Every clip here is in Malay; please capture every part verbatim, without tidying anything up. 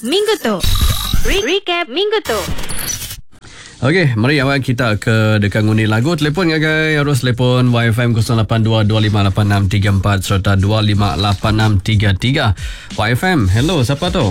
minggu tu. Re- recap minggu tu. Okey, mari awak kita ke dekat ngundi lagu. Telefon ngagai harus telefon Y F M kosong lapan dua dua lima lapan enam tiga empat serta dua lima lapan enam tiga tiga. Y F M, hello, siapa tu?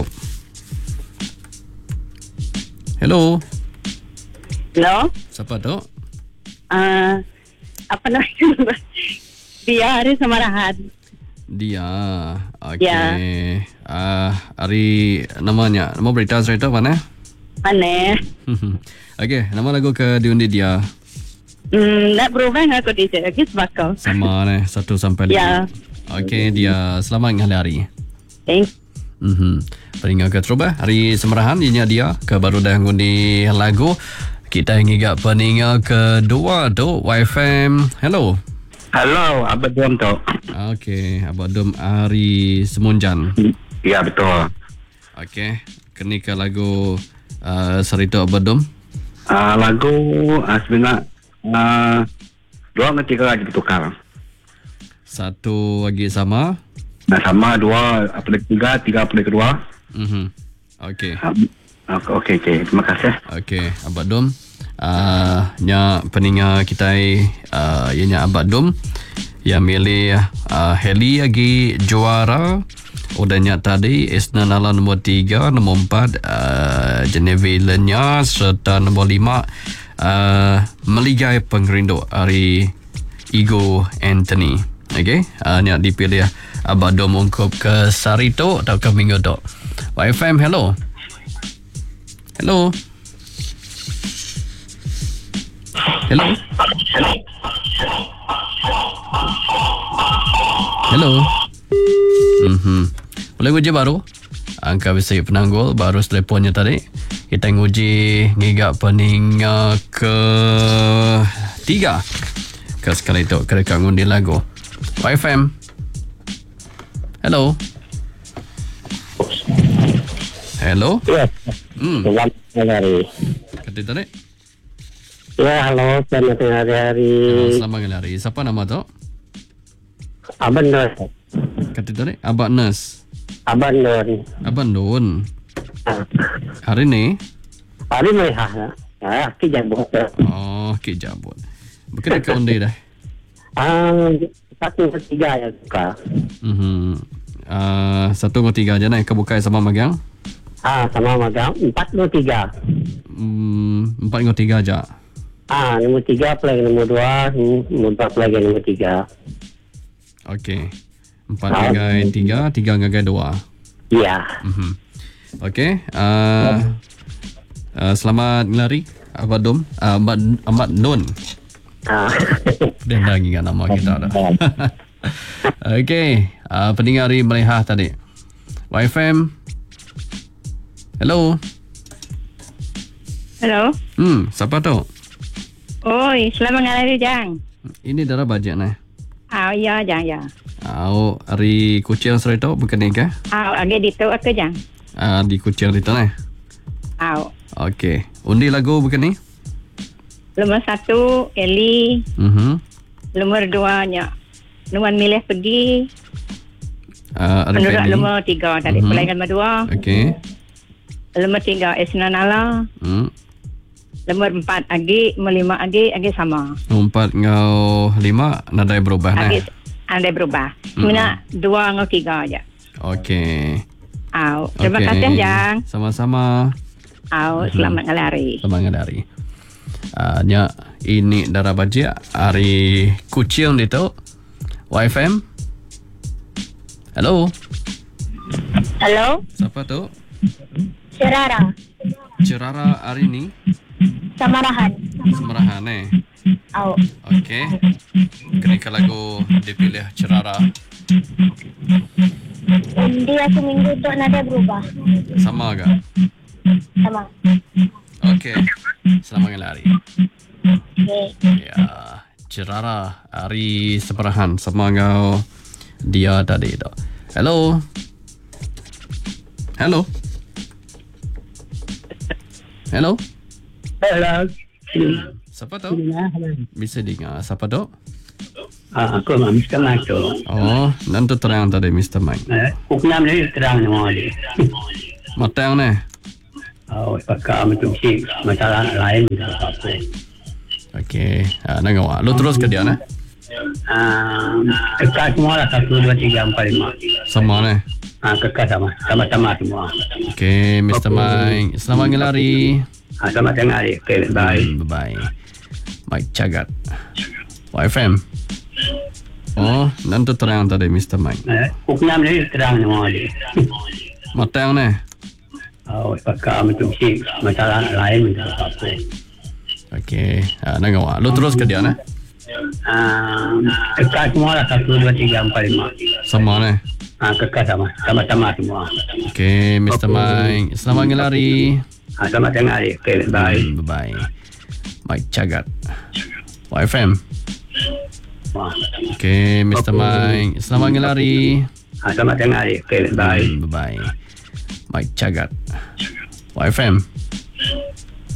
Hello. Hello. Siapa tu? Uh, apa namanya? Dia hari Samarahan. Dia. Okey. Ya. Ah, hari namanya. Nama berita cerita mana? Mana? Okey, nama lagu ke diundi dia. Hmm, nak berubah aku di sini lagi sebakau. Sama ni, satu sampai lima. Ya. Okey, dia selamat hari hari. Thanks. Mhm. Peringat ke terubah hari semerahan inya dia ke baru dah ngundi lagu. Kita ingin gak peningat kedua tu Y F M. Hello. Halo, Abad Dom tu. Okey, Abad Dom Ari Semunjan. Ya, betul. Okey, kenika lagu uh, Sarito Abad Dom. Uh, lagu uh, sebenarnya uh, dua atau tiga lagi bertukar. Satu lagi sama. Nah, sama dua, apa lagi tiga, tiga apa lagi kedua. Mhm. Okey. Uh, Okey, okey. Terima kasih. Okey, Abad Dom. Uh, nya peningat kita uh, ianya Abad Dom yang milih uh, Heli lagi juara. Udahnya tadi Isna Nala nombor tiga, nombor empat uh, Genevieve Lenya serta nombor lima uh, Meligai Pengerindu Ari Igo Anthony. Okey, uh, ni dipilih Abad Dom ungkup ke Sarito atau ke minggu tu. Y F M, hello. Hello. Hello. Hello. Mhm. Boleh uji baru? Angka besi penanggul baru teleponnya tadi. Kita nguji ngigak pening uh, ke tiga. Ke sekali itu ke dekat ngundi lagu. Y F M. Hello. Hello. Ya. Hmm. Selamat hari. Kata tadi. Ya, halo. Selamat hari-hari. Selamat hari. Siapa nama tu? Abang Nur. Kata tadi. Abang Nurse. Abang Nur. Abang Don. Hari ni? Hari ni ha. Ah, kijabut. Oh, kijabut. Bukan dekat undi dah. Ah, satu ketiga ya suka. Mhm. Uh, satu atau tiga aja nak kebukai sama magang? Ah, sama magang. Empat atau tiga. Hmm, empat atau tiga aja. Ah, nombor tiga pelagi nombor dua, nombor empat pelagi nombor tiga. Okey. Empat ngagai tiga, tiga ngagai dua. Ya. Mhm. Okey. Uh, uh, selamat ngelari, Abad Dom. Uh, Abad Abad Don. Ah. Dia dah ingat nama kita dah. Okey. Uh, pendengar hari Melihah tadi. Y F M. Hello. Hello. Hmm, siapa tu? Oi, selamat hari Jang. Ini darah bajet ni. Ah, ya Jang ya. Oh, hari Kuching Sarito bukan ni ke? Ah, agak itu aku Jang. Ah, di Kuching itu ni. Ah. Okey. Undi lagu bukan ni? Nomor satu Eli. Mhm. Nomor dua nya Nuan milih pergi. Ah, ada Menurut Penny. nomor tiga tadi. Mhm. Pelanggan nomor dua. Okey. Nomor tiga Isna Nala. Hmm. Nomor empat Agi, nomor lima Agi, Agi sama. Empat ngau lima nadai berubah Agi ni. anda berubah. Sebenarnya dua atau tiga aja. Okey. Au, terima Okey. kasih Jang. Sama-sama. Au, selamat ngelari. Selamat hari. Ah, nya ini darah bajet hari Kuching itu. Y F M. Hello. Halo, Siapa tu? Cerara, Cerara hari ni Samarahan. semerahan eh. Au. Okey. Kenika lagu dipilih Cerara. Dia seminggu tu nada berubah. Sama agak? Sama. Okey. Selamat hari. Okay. Ya, Cerara hari semerahan sama kau dia tadi tu. Hello. Hello. Hello. Hello. Siapa tu? Bisa dengar. Siapa tu? Ah, aku mah mister Mike tu. Oh, nanti terang tadi mister Mike. Eh, uknam ni terang nama dia. Matang ni. Oh, pakar macam si masalah lain apa. Okey. Ha, nak awak. Lu terus ke dia nah. Ah, kekal semua lah satu dua tiga empat lima. Sama ni. Ah, kekal sama, sama-sama semua. Okey, mister Mike. Selamat ngelari. Ah, selamat tengah hari. Okay, bye. Hmm, bye-bye. Mike Cagat. Y F M. Oh, nanti terang tadi mister Mike. Eh, Uknam ni terang semua dia. Matang ni. Oh, pakar macam si masalah lain apa. Okey. Ha, nak awak. Lu terus ke dia nah. Ah, kekal semua lah satu dua tiga empat lima. Sama ni. Ah, kekal sama, sama-sama semua. Okey, mister Mike. Selamat ngelari. Ah, selamat tengah hari. Okay, bye. Hmm, bye-bye. Mike Cagat. Y F M. Wah. Okey, mister Mike. Selamat ngelari. Ah, selamat tengah hari. Okay, bye. Hmm, bye-bye. Mike Cagat. Y F M.